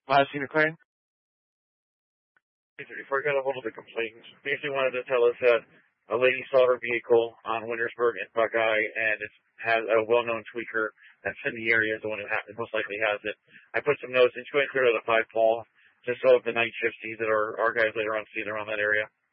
Last seen a claim? Before I got a hold of the complainant, basically wanted to tell us that a lady saw her vehicle on Wintersburg and Buckeye, and it has a well-known tweaker that's in the area, is the one who most likely has it. I put some notes, and she went clear to the 5 Paul, just so if the night shift sees it, or our guys later on see it around that area.